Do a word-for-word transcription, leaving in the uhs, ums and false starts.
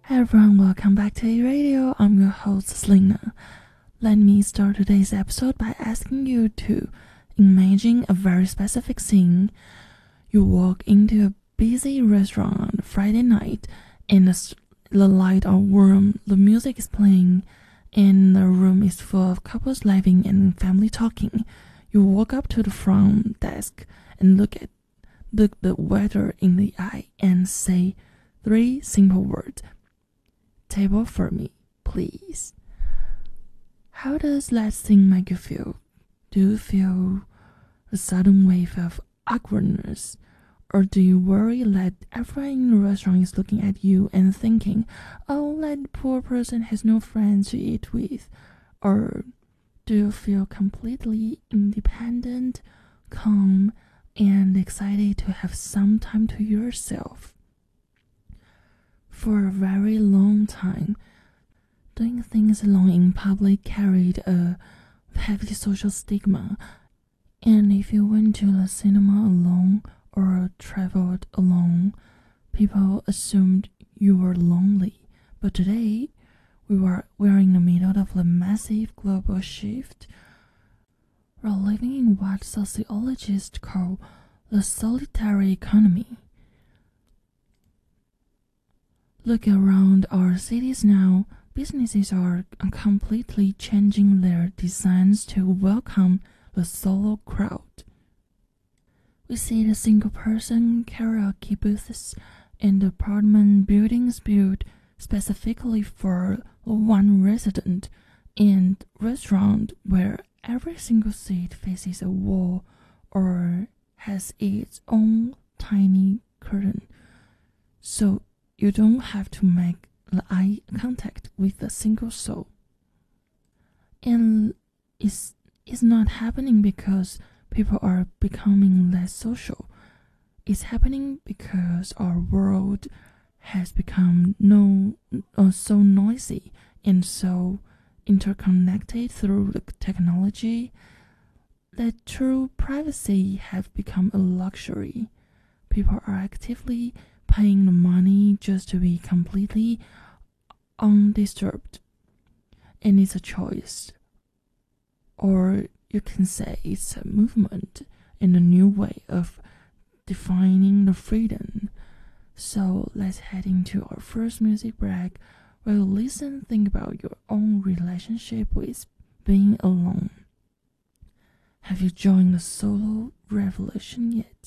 Hi everyone, welcome back to E-Radio. I'm your host, Selena. Let me start today's episode by asking you to imagine a very specific scene. You walk into a busy restaurant on Friday night, and the, the lights are warm, the music is playing, and the room is full of couples laughing and family talking. You walk up to the front desk and look at look the waiter in the eye and say three simple words. Table for me, please. How does that thing make you feel? Do you feel a sudden wave of awkwardness? Or do you worry that everyone in the restaurant is looking at you and thinking, oh, that poor person has no friends to eat with? Or do you feel completely independent, calm, and excited to have some time to yourself? For a very long time, doing things alone in public carried a heavy social stigma, and if you went to the cinema alone or traveled alone, people assumed you were lonely. But today, we were, we are in the middle of a massive global shift. We're living in what sociologists call the solitary economy. Look around our cities now. Businesses are completely changing their designs to welcome the solo crowd. We see the single-person karaoke booths and apartment buildings built specifically for one resident, and restaurants where every single seat faces a wall or has its own tiny curtain, so you don't have to make the eye contact with a single soul. And it's, it's not happening because people are becoming less social. It's happening because our world has become no, uh, so noisy and so interconnected through the technology that true privacy has become a luxury. People are actively paying the money just to be completely undisturbed, and it's a choice, or you can say it's a movement and a new way of defining the freedom. So let's head into our first music break where you listen, think about your own relationship with being alone. Have you joined the solo revolution yet?